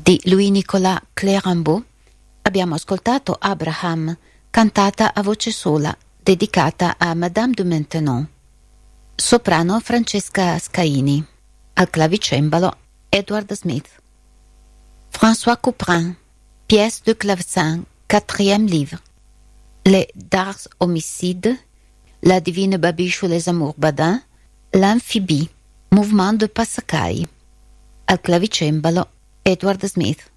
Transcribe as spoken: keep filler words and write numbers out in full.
di Louis-Nicolas Clérambault abbiamo ascoltato Abraham, cantata a voce sola, dedicata a Madame de Maintenon. Soprano Francesca Scaini, al clavicembalo Edward Smith. François Couperin, pièce de clavecin, quatrième livre. Les Dards Homicides, La Divine Babiche ou les Amours Badins, L'Amphibie, Mouvement de Passacaille. Al clavicembalo Edward Smith.